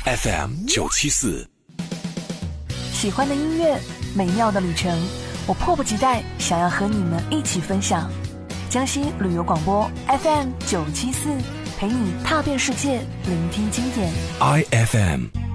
FM974， 喜欢的音乐，美妙的旅程，我迫不及待想要和你们一起分享。江西旅游广播 FM974，陪你踏遍世界，聆听经典。 IFM